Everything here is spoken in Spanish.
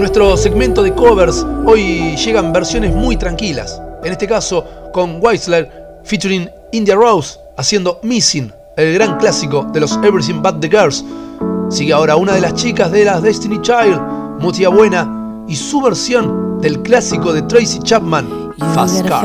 nuestro segmento de covers, hoy llegan versiones muy tranquilas. En este caso, con Weisler featuring India Rose haciendo Missing, el gran clásico de los Everything But The Girls. Sigue ahora una de las chicas de las Destiny Child, Mutia Buena, y su versión del clásico de Tracy Chapman, Fast Car.